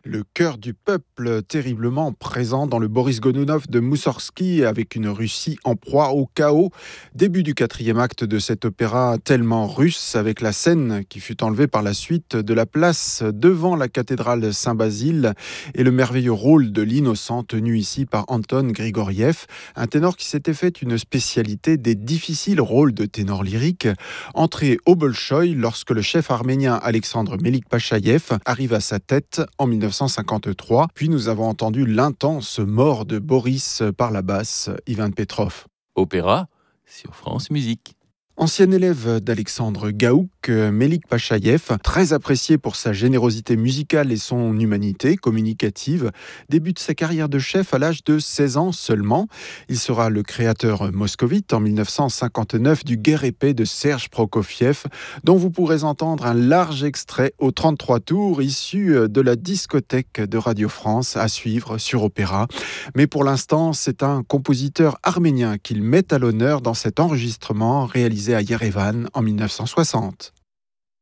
Le cœur du peuple, terriblement présent dans le Boris Godunov de Moussorgsky, avec une Russie en proie au chaos. Début du quatrième acte de cet opéra tellement russe, avec la scène qui fut enlevée par la suite de la place devant la cathédrale Saint-Basile et le merveilleux rôle de l'innocent tenu ici par Anton Grigoriev, un ténor qui s'était fait une spécialité des difficiles rôles de ténor lyrique. Entré au Bolchoï lorsque le chef arménien Alexandre Melikpachaïev arrive à sa tête en 1953. Puis nous avons entendu l'intense mort de Boris par la basse, Ivan Petrov. Opéra sur France Musique. Ancien élève d'Alexandre Gaouk, Melikpachaïev, très apprécié pour sa générosité musicale et son humanité communicative, débute sa carrière de chef à l'âge de 16 ans seulement. Il sera le créateur moscovite en 1959 du Guerre et paix de Serge Prokofiev, dont vous pourrez entendre un large extrait aux 33 tours issu de la discothèque de Radio France à suivre sur Opéra. Mais pour l'instant, c'est un compositeur arménien qu'il met à l'honneur dans cet enregistrement réalisé à Yerevan en 1960.